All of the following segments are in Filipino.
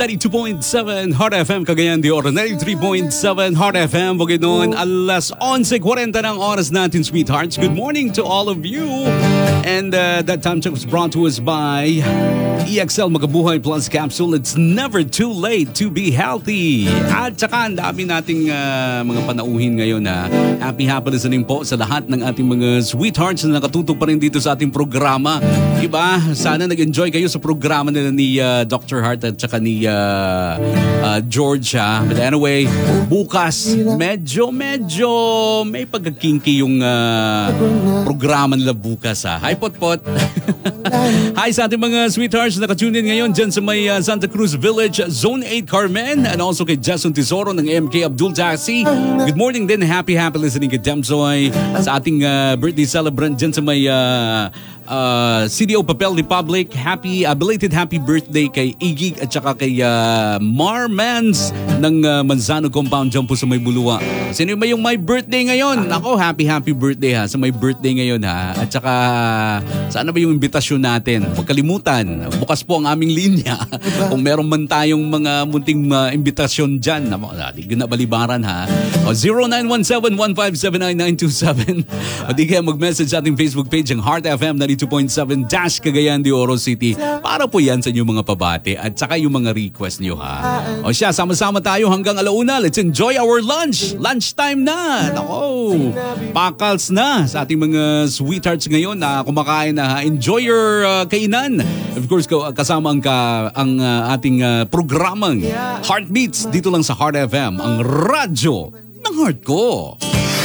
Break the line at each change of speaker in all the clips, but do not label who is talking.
92.7 Heart FM Cagayan de Oro, 93.7 Heart FM Bukidnon. Alas 11:40 ng oras natin, sweethearts. Good morning to all of you. And that time check was brought to us by EXL Makabuhay Plus Capsule. It's never too late to be healthy. At saka ang dami nating mga panauhin ngayon na happy listening po sa lahat ng ating mga sweethearts na nakatutok pa rin dito sa ating programa. Diba? Sana nag-enjoy kayo sa programa nila ni Dr. Hart at saka ni George. But anyway, bukas medyo may pagkakinky yung programa nila bukas. Hi Potpot. Hi sa ating mga sweethearts na nakatune in ngayon dyan sa may Santa Cruz Village, Zone 8 Carmen, and also kay Jason Tesoro ng MK Abdul Taxi. Good morning din, happy listening kay Demsoy, sa ating birthday celebrant dyan sa may CDO Papel Republic. Belated happy birthday kay Igig at saka kay Marmans ng Manzano Compound dyan po sa may Bulua. Sino yung may birthday ngayon? Ako, happy birthday sa may birthday ngayon At saka sana ba yung imbitasyon natin? Huwag kalimutan, bukas po ang aming linya. Kung meron man tayong mga munting imbitasyon dyan, di ginabalibaran O 0917-1579927 o di kaya mag-message sa ating Facebook page ang Heart FM 92.7 Cagayan de Oro City para po yan sa inyong mga pabate at saka yung mga request nyo O siya, sama-sama tayo hanggang alauna. Let's enjoy our lunch. Lunchtime na. Nako, pakals na sa ating mga sweethearts ngayon na kumakain na. Enjoy your kainan. Of course, kasama ang ating programang Heartbeats dito lang sa Heart FM, ang radyo ng heart ko.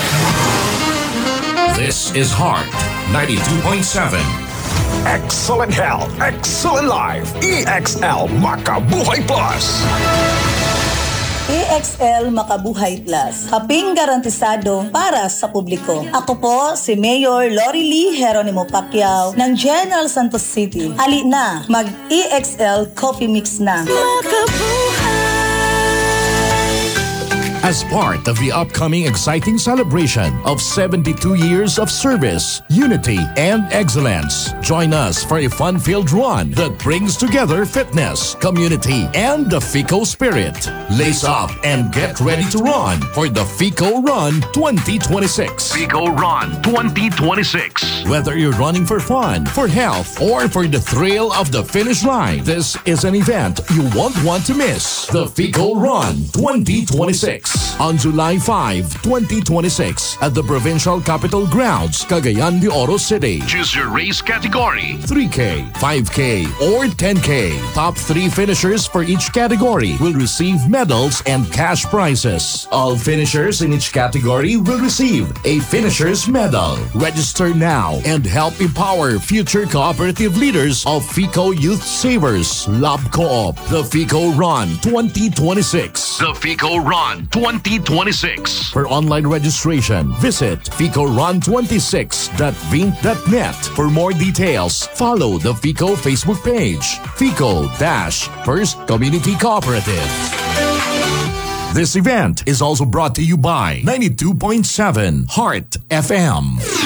This is Heart 92.7.
Excellent health, excellent life. EXL Makabuhay Plus.
EXL Makabuhay Plus, kaping garantisado para sa publiko. Ako po si Mayor Lori Lee Geronimo Pacquiao ng General Santos City. Ali na, mag-EXL Coffee Mix na.
As part of the upcoming exciting celebration of 72 years of service, unity, and excellence, join us for a fun-filled run that brings together fitness, community, and the FICO spirit. Lace up and get ready to run for the FICO Run 2026.
FICO Run 2026.
Whether you're running for fun, for health, or for the thrill of the finish line, this is an event you won't want to miss. The FICO Run 2026. On July 5, 2026 at the Provincial Capitol Grounds, Cagayan de Oro City.
Choose your race category.
3K, 5K, or 10K. Top 3 finishers for each category will receive medals and cash prizes. All finishers in each category will receive a finisher's medal. Register now and help empower future cooperative leaders of FICO Youth Savers, Lab Co-op. The FICO Run 2026.
The FICO Run 2026.
For online registration, visit FICORun26.vint.net. For more details, follow the FICO Facebook page, FICO-First Community Cooperative. This event is also brought to you by 92.7 Heart FM.